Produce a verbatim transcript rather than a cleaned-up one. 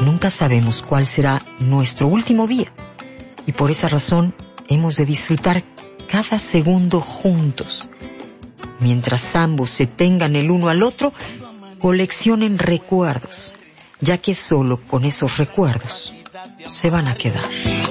Nunca sabemos cuál será nuestro último día y por esa razón hemos de disfrutar cada segundo juntos. Mientras ambos se tengan el uno al otro, coleccionen recuerdos, ya que solo con esos recuerdos se van a quedar.